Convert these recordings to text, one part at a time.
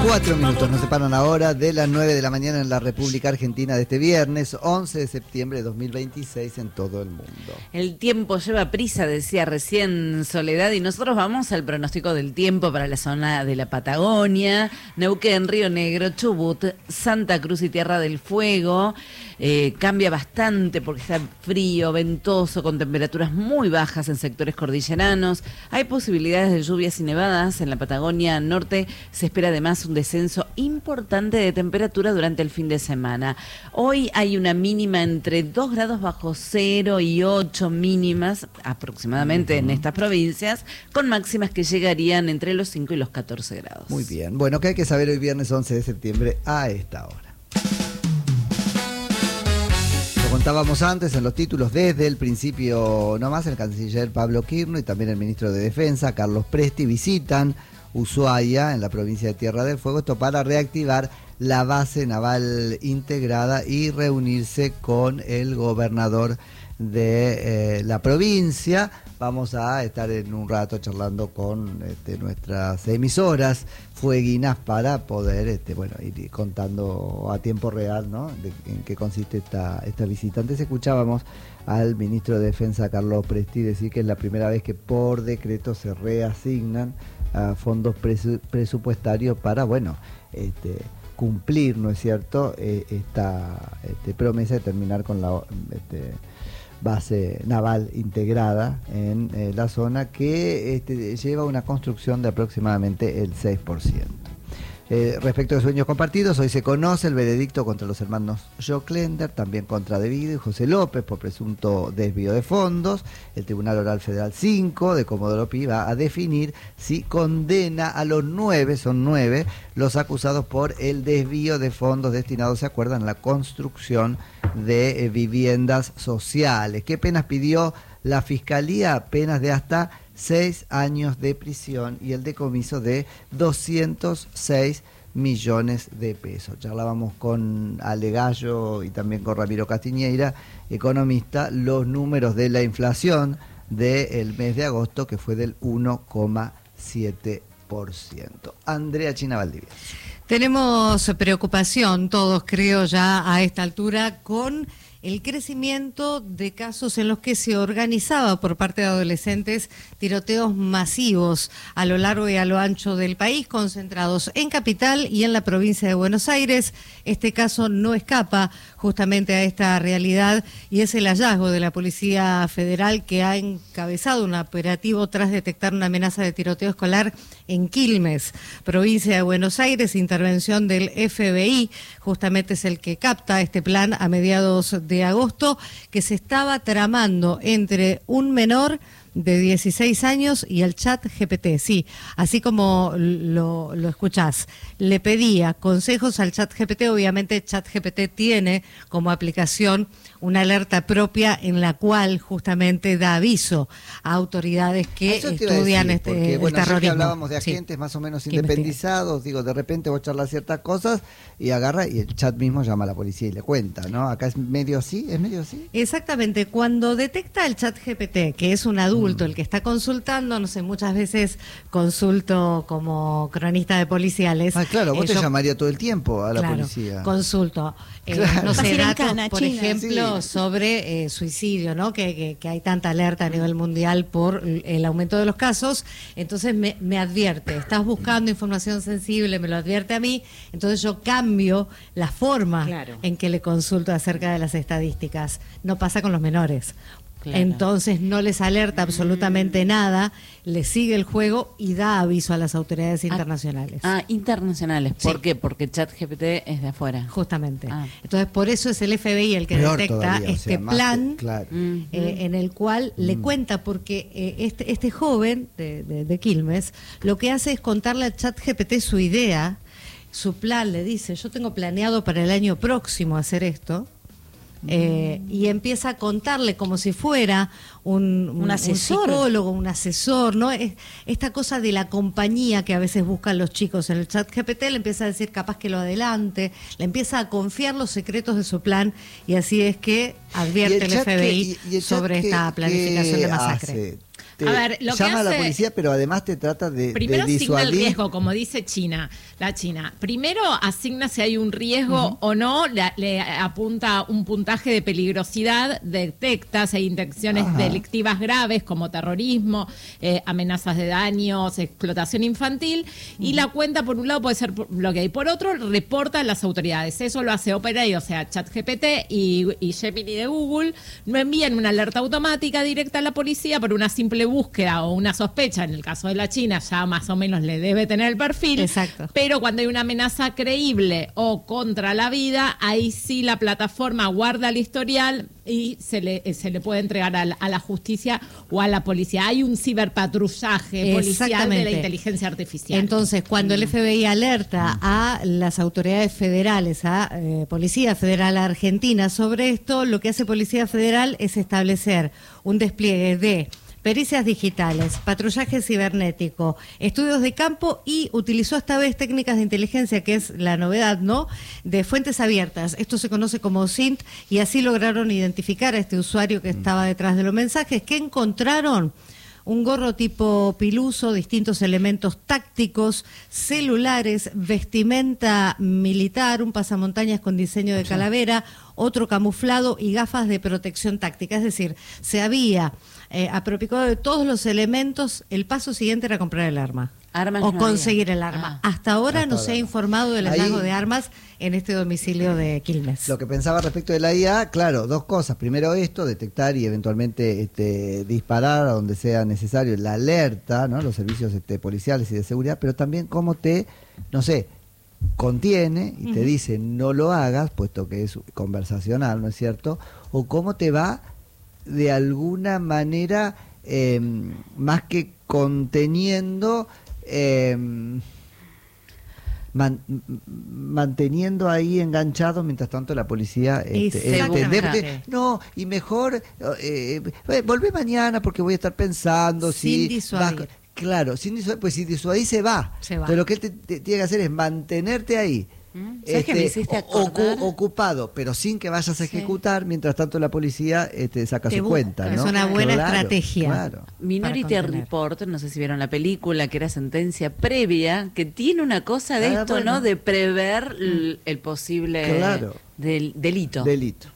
4 minutos nos separan ahora de las 9 de la mañana en la República Argentina de este viernes 11 de septiembre de 2026 en todo el mundo. El tiempo lleva prisa, decía recién Soledad, y nosotros vamos al pronóstico del tiempo para la zona de la Patagonia, Neuquén, Río Negro, Chubut, Santa Cruz y Tierra del Fuego. Cambia bastante porque está frío, ventoso, con temperaturas muy bajas en sectores cordilleranos. Hay posibilidades de lluvias y nevadas en la Patagonia Norte. Se espera además un descenso importante de temperatura durante el fin de semana. Hoy hay una mínima entre 2 grados bajo cero y 8 mínimas aproximadamente en estas provincias, con máximas que llegarían entre los 5 y los 14 grados. Muy bien. Bueno, ¿qué hay que saber hoy viernes 11 de septiembre a esta hora? Lo contábamos antes en los títulos, desde el principio nomás, el canciller Pablo Quirno y también el ministro de Defensa, Carlos Presti, visitan Ushuaia, en la provincia de Tierra del Fuego, esto para reactivar la base naval integrada y reunirse con el gobernador de la provincia. Vamos a estar en un rato charlando con nuestras emisoras fueguinas para poder ir contando a tiempo real, ¿no?, en qué consiste esta visita. Antes escuchábamos al ministro de Defensa, Carlos Presti, decir que es la primera vez que por decreto se reasignan fondos presupuestarios para, cumplir, ¿no es cierto?, esta promesa de terminar con la base naval integrada en la zona, que lleva una construcción de aproximadamente el 6%. Respecto de sueños compartidos, hoy se conoce el veredicto contra los hermanos Joclender, también contra De Vito y José López por presunto desvío de fondos. El Tribunal Oral Federal 5 de Comodoro Pi va a definir si condena a los 9, son 9, los acusados por el desvío de fondos destinados, ¿se acuerdan?, a la construcción de viviendas sociales. ¿Qué penas pidió la Fiscalía? Penas de hasta 6 años de prisión y el decomiso de 206 millones de pesos. Charlábamos con Ale Gallo y también con Ramiro Castiñeira, economista, los números de la inflación del mes de agosto, que fue del 1,7%. Andrea China Valdivia. Tenemos preocupación todos, creo, ya a esta altura, con el crecimiento de casos en los que se organizaba por parte de adolescentes tiroteos masivos a lo largo y a lo ancho del país, concentrados en Capital y en la provincia de Buenos Aires. Este caso no escapa justamente a esta realidad y es el hallazgo de la Policía Federal, que ha encabezado un operativo tras detectar una amenaza de tiroteo escolar en Quilmes, provincia de Buenos Aires. Intervención del FBI, justamente es el que capta este plan a mediados de agosto, que se estaba tramando entre un menor de 16 años y el ChatGPT, sí, así como lo escuchás. Le pedía consejos al ChatGPT. Obviamente ChatGPT tiene como aplicación una alerta propia en la cual justamente da aviso a autoridades que estudian el terrorismo. Ya hablábamos de agentes más o menos independizados, de repente vos charlas ciertas cosas y agarra y el chat mismo llama a la policía y le cuenta, ¿no? Acá es medio así. Exactamente, cuando detecta el ChatGPT, que es un adulto, el que está consultando, no sé, muchas veces consulto como cronista de policiales. Claro, vos te llamaría todo el tiempo a la policía. Consulto, no sé, datos, por ejemplo, sobre suicidio, ¿no? Que hay tanta alerta a nivel mundial por el aumento de los casos. Entonces me advierte, estás buscando información sensible, me lo advierte a mí, entonces yo cambio la forma en que le consulto acerca de las estadísticas. No pasa con los menores. Claro. Entonces no les alerta absolutamente nada, les sigue el juego y da aviso a las autoridades internacionales. Internacionales. ¿Por Sí. qué? Porque ChatGPT es de afuera. Justamente. Entonces por eso es el FBI el que Peor detecta todavía, plan claro. en el cual le cuenta, porque este joven de Quilmes lo que hace es contarle a ChatGPT su idea, su plan. Le dice: yo tengo planeado para el año próximo hacer esto. Y empieza a contarle como si fuera un psicólogo, un asesor, ¿no? Esta cosa de la compañía que a veces buscan los chicos en el ChatGPT. Le empieza a decir capaz que lo adelante, le empieza a confiar los secretos de su plan, y así es que advierte el FBI sobre esta planificación de masacre. A ver, lo que llama a la hace- policía, pero además te trata de Primero asigna el disuadir. riesgo, como dice la China. Primero asigna si hay un riesgo o no, le apunta un puntaje de peligrosidad, detecta si hay intenciones Ajá. delictivas graves como terrorismo, amenazas de daños, explotación infantil, y la cuenta por un lado puede ser bloqueada y por otro reporta a las autoridades. Eso lo hace OpenAI, o sea, ChatGPT y Gemini de Google, no envían una alerta automática directa a la policía por una simple búsqueda o una sospecha. En el caso de la China ya más o menos le debe tener el perfil. Exacto. Pero cuando hay una amenaza creíble o contra la vida, ahí sí la plataforma guarda el historial y se le puede entregar a la justicia o a la policía. Hay un ciberpatrullaje policial de la Exactamente. inteligencia artificial. Entonces, cuando el FBI alerta a las autoridades federales, a Policía Federal Argentina sobre esto, lo que hace Policía Federal es establecer un despliegue de pericias digitales, patrullaje cibernético, estudios de campo y utilizó esta vez técnicas de inteligencia, que es la novedad, ¿no?, de fuentes abiertas. Esto se conoce como SINT y así lograron identificar a este usuario que estaba detrás de los mensajes. ¿Qué encontraron? Un gorro tipo piluso, distintos elementos tácticos, celulares, vestimenta militar, un pasamontañas con diseño de calavera, otro camuflado y gafas de protección táctica. Es decir, se había apropiado de todos los elementos. El paso siguiente era comprar el arma. Armas O no conseguir había. el arma. Ah. Hasta ahora Hasta no se ha ahora no. informado del Ahí- hallazgo de armas en este domicilio de Quilmes. Lo que pensaba respecto de la IA, claro, dos cosas. Primero esto, detectar y eventualmente disparar a donde sea necesario, la alerta, ¿no? Los servicios policiales y de seguridad, pero también cómo te, no sé, contiene y te dice no lo hagas, puesto que es conversacional, ¿no es cierto? O cómo te va de alguna manera, más que conteniendo, manteniendo ahí enganchado mientras tanto la policía Exactamente. entenderte, no, y mejor volvé mañana porque voy a estar pensando Sin si disuadir. claro, sin disuadir, pues si disuadir se va. Se va. Entonces lo que él te tiene que hacer es mantenerte ahí. ¿Sabes qué me hiciste acordar? Ocupado, pero sin que vayas a ejecutar, mientras tanto la policía saca Te su busca. cuenta, Es ¿no? una buena Claro, estrategia. Claro. Minority para contener. Report, no sé si vieron la película, que era sentencia previa, que tiene una cosa de Ah, esto, bueno. ¿no? De prever el posible Claro. delito. Delito.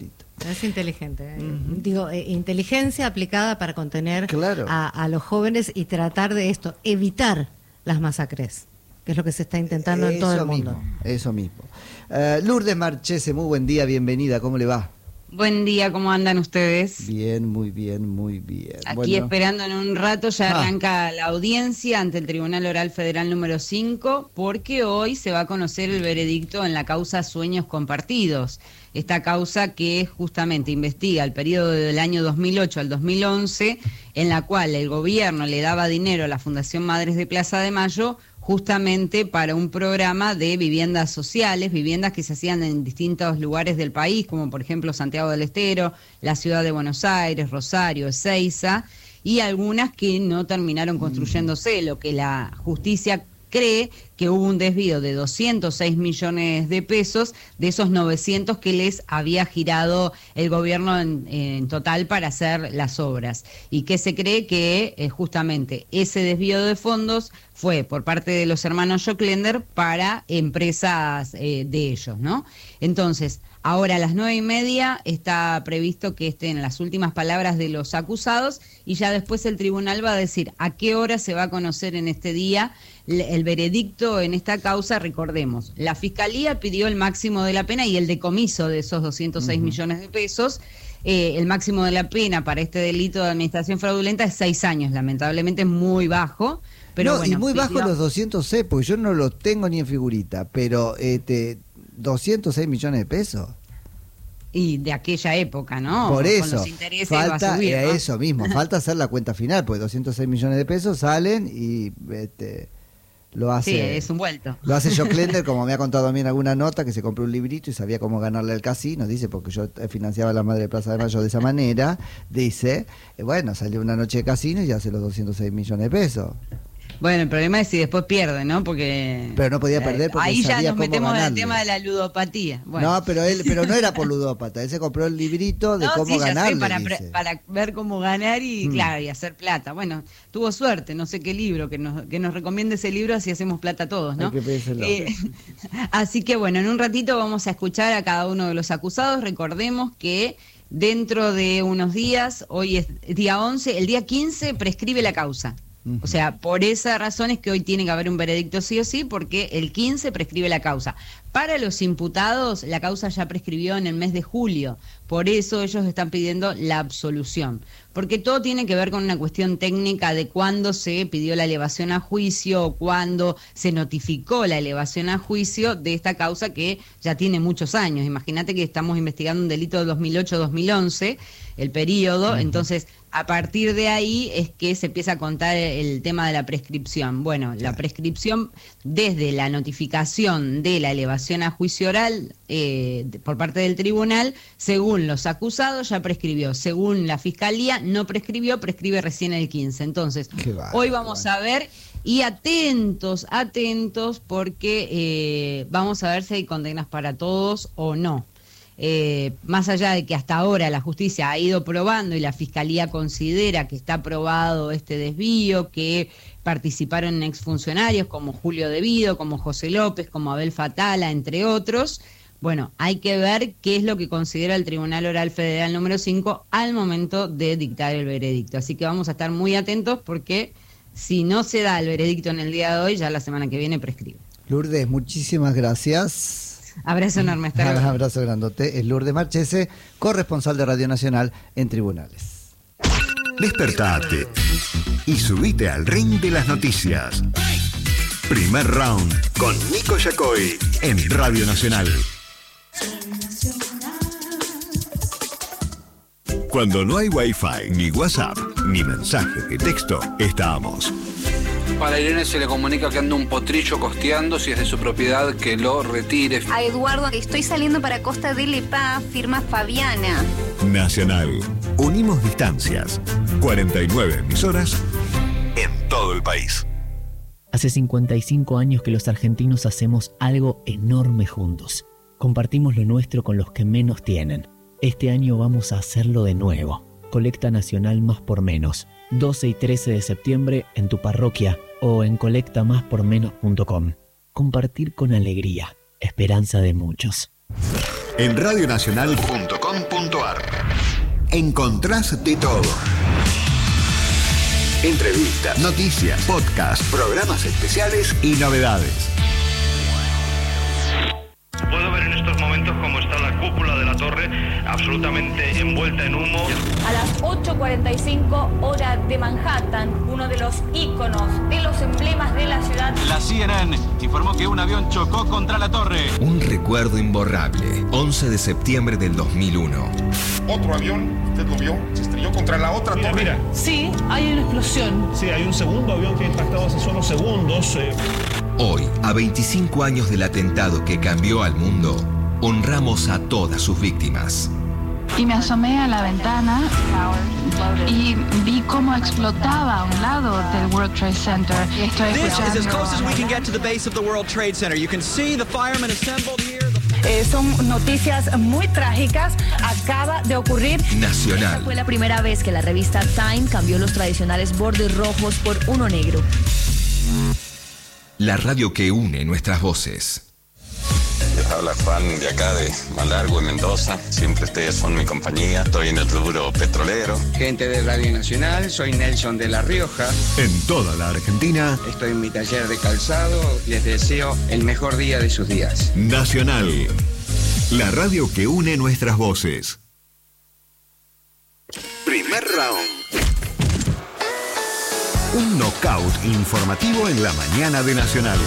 Es inteligente. Digo, inteligencia aplicada para contener Claro. a los jóvenes y tratar de esto, evitar las masacres, que es lo que se está intentando en todo el mundo. Eso mismo. Lourdes Marchese, muy buen día, bienvenida, ¿cómo le va? Buen día, ¿cómo andan ustedes? Bien, muy bien, muy bien. Aquí Bueno, esperando en un rato ya arranca la audiencia ante el Tribunal Oral Federal número 5, porque hoy se va a conocer el veredicto en la causa Sueños Compartidos. Esta causa que justamente investiga el periodo del año 2008 al 2011, en la cual el gobierno le daba dinero a la Fundación Madres de Plaza de Mayo justamente para un programa de viviendas sociales, viviendas que se hacían en distintos lugares del país, como por ejemplo Santiago del Estero, la ciudad de Buenos Aires, Rosario, Ezeiza, y algunas que no terminaron construyéndose, lo que la justicia cree que hubo un desvío de 206 millones de pesos de esos 900 que les había girado el gobierno en total para hacer las obras, y que se cree que justamente ese desvío de fondos fue por parte de los hermanos Joclender para empresas de ellos, ¿no? Entonces, ahora a las 9:30 está previsto que estén las últimas palabras de los acusados y ya después el tribunal va a decir a qué hora se va a conocer en este día el veredicto en esta causa. Recordemos, la Fiscalía pidió el máximo de la pena y el decomiso de esos 206 millones de pesos. El máximo de la pena para este delito de administración fraudulenta es 6 años, lamentablemente es muy bajo. Pero no, bueno, y muy bajo pidió- los 206, porque yo no los tengo ni en figurita, pero 206 millones de pesos. Y de aquella época, ¿no? Por Con eso, los intereses va a falta subir, ¿no? eso mismo, falta hacer la cuenta final, pues 206 millones de pesos salen y lo hace. Sí, es un vuelto. Lo hace Joclender, como me ha contado a mí en alguna nota, que se compró un librito y sabía cómo ganarle al casino, dice, porque yo financiaba a la Madre de Plaza de Mayo de esa manera, dice, bueno, salió una noche de casino y ya hace los 206 millones de pesos. Bueno, el problema es si después pierde, ¿no? Porque pero no podía perder porque ahí ya sabía nos cómo metemos en el ganarle. tema de la ludopatía. Bueno. No, pero no era por ludópata, él se compró el librito de cómo sí, ya sé, ganarle. para ver cómo ganar y claro, y hacer plata. Bueno, tuvo suerte, no sé qué libro, que nos recomiende ese libro, así hacemos plata todos, ¿no? Hay que pedírselo. Así que bueno, en un ratito vamos a escuchar a cada uno de los acusados. Recordemos que dentro de unos días, hoy es día 11, el día 15 prescribe la causa. O sea, por esa razón es que hoy tiene que haber un veredicto sí o sí, porque el 15 prescribe la causa. Para los imputados, la causa ya prescribió en el mes de julio, por eso ellos están pidiendo la absolución, porque todo tiene que ver con una cuestión técnica de cuándo se pidió la elevación a juicio o cuándo se notificó la elevación a juicio de esta causa que ya tiene muchos años. Imagínate que estamos investigando un delito de 2008-2011, el periodo, entonces a partir de ahí es que se empieza a contar el tema de la prescripción. Bueno, la prescripción desde la notificación de la elevación a juicio oral por parte del tribunal, según los acusados ya prescribió, según la fiscalía no prescribió, prescribe recién el 15. Entonces, hoy vamos a ver, y atentos, porque vamos a ver si hay condenas para todos o no. Más allá de que hasta ahora la justicia ha ido probando y la fiscalía considera que está probado este desvío, que participaron exfuncionarios como Julio Devido, como José López, como Abel Fatala, entre otros. Bueno, hay que ver qué es lo que considera el Tribunal Oral Federal número 5 al momento de dictar el veredicto. Así que vamos a estar muy atentos porque si no se da el veredicto en el día de hoy, ya la semana que viene prescribe. Lourdes, muchísimas gracias. Abrazo enorme. Hasta luego. Abrazo grandote. Es Lourdes Marchese, corresponsal de Radio Nacional en Tribunales. Despertate y subite al ring de las noticias. Primer round con Nico Yacoy en Radio Nacional. Cuando no hay Wi-Fi, ni WhatsApp, ni mensaje de texto, estamos. Para Irene se le comunica que anda un potrillo costeando, si es de su propiedad, que lo retire. A Eduardo, estoy saliendo para Costa del Epá, firma Fabiana. Nacional. Unimos distancias. 49 emisoras en todo el país. Hace 55 años que los argentinos hacemos algo enorme juntos. Compartimos lo nuestro con los que menos tienen. Este año vamos a hacerlo de nuevo. Colecta Nacional Más por Menos. 12 y 13 de septiembre en tu parroquia o en colectamáspormenos.com. Compartir con alegría. Esperanza de muchos. En radionacional.com.ar encontrás de todo. Entrevistas, noticias, podcasts, programas especiales y novedades. Puedo ver en estos momentos cómo está la cúpula de la torre absolutamente envuelta en humo. A las 8:45 hora de Manhattan, uno de los íconos, de los emblemas de la ciudad. La CNN informó que un avión chocó contra la torre. Un recuerdo imborrable, 11 de septiembre del 2001. Otro avión, usted lo vio, se estrelló contra la otra torre. Mira. Sí, hay una explosión. Sí, hay un segundo avión que ha impactado hace solo segundos. Hoy, a 25 años del atentado que cambió al mundo, honramos a todas sus víctimas. Y me asomé a la ventana y vi cómo explotaba a un lado del World Trade Center. Estoy This is as close as we can get to the base of the World Trade Center. You can see the firemen assembled here. Son noticias muy trágicas. Acaba de ocurrir. Nacional. Esta fue la primera vez que la revista Time cambió los tradicionales bordes rojos por uno negro. La radio que une nuestras voces. Les habla Juan de acá de Malargüe, Mendoza. Siempre ustedes son mi compañía. Estoy en el rubro petrolero. Gente de Radio Nacional, soy Nelson de La Rioja. En toda la Argentina. Estoy en mi taller de calzado. Les deseo el mejor día de sus días. Nacional. La radio que une nuestras voces. Primer round. Un knockout informativo en la mañana de Nacional.